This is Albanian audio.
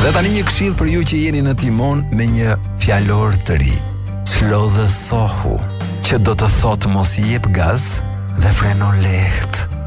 Dhe tani një këshill për ju që jeni në timon me një fjalor të ri. Çlodhësohu, që do të thotë mos i jep gaz dhe freno lehtë.